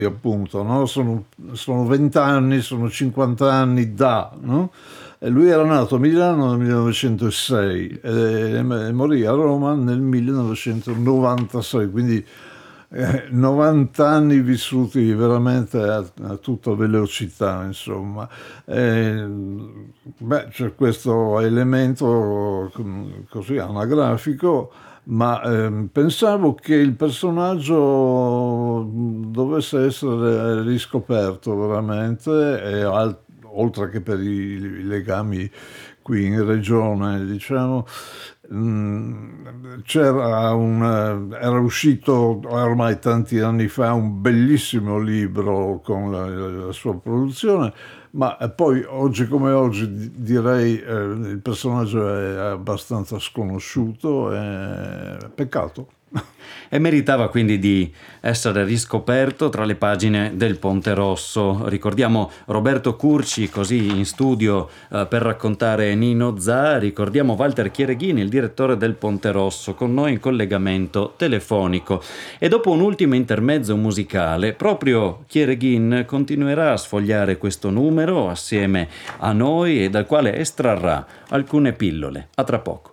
appunto, no? Sono 20 anni, sono 50 anni no? E lui era nato a Milano nel 1906 e morì a Roma nel 1996, quindi 90 anni vissuti veramente a tutta velocità, insomma. C'è questo elemento così anagrafico, ma pensavo che il personaggio dovesse essere riscoperto veramente, oltre che per i legami qui in regione, diciamo. Era uscito ormai tanti anni fa un bellissimo libro con la sua produzione, ma poi oggi come oggi direi il personaggio è abbastanza sconosciuto, peccato. E meritava quindi di essere riscoperto tra le pagine del Ponte Rosso. Ricordiamo Roberto Curci così in studio per raccontare Nino Zà, ricordiamo Walter Chiereghini, il direttore del Ponte Rosso, con noi in collegamento telefonico. E dopo un ultimo intermezzo musicale, proprio Chiereghin continuerà a sfogliare questo numero assieme a noi e dal quale estrarrà alcune pillole. A tra poco.